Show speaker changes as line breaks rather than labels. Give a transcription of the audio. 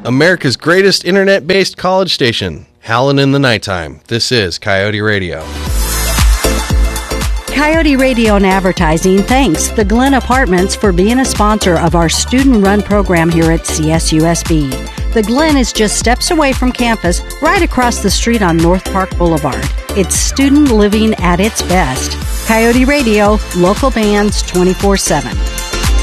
America's greatest internet-based college station. Howlin' in the nighttime. This is Coyote Radio.
Coyote Radio and Advertising thanks the Glen Apartments for being a sponsor of our student-run program here at CSUSB. The Glen is just steps away from campus, right across the street on North Park Boulevard. It's student living at its best. Coyote Radio, local bands 24/7.